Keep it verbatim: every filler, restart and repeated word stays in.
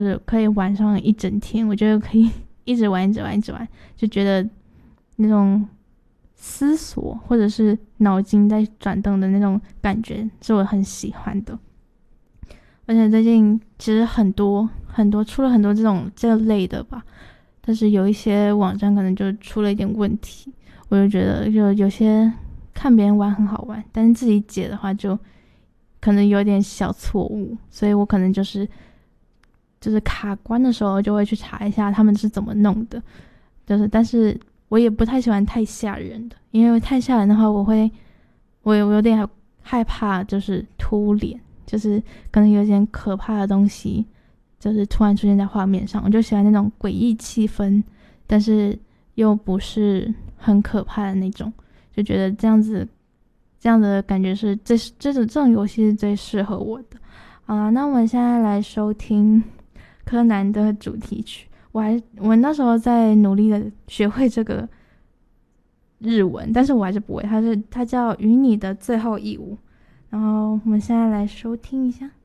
就是可以玩上一整天，我觉得可以一直玩一直玩一直玩，就觉得那种思索或者是脑筋在转动的那种感觉是我很喜欢的。而且最近其实很多很多出了很多这种这类的吧，但是有一些网站可能就出了一点问题，我就觉得就有些看别人玩很好玩，但是自己解的话就可能有点小错误，所以我可能就是就是卡关的时候就会去查一下他们是怎么弄的，就是但是我也不太喜欢太吓人的，因为太吓人的话我会我有我有点害怕，就是突脸，就是可能有点可怕的东西就是突然出现在画面上，我就喜欢那种诡异气氛，但是又不是很可怕的那种，就觉得这样子这样的感觉是这这种这种游戏是最适合我的。好了，那我们现在来收听柯南的主题曲。我还我那时候在努力的学会这个日文，但是我还是不会，它是它叫《与你的最后一舞》，然后我们现在来收听一下。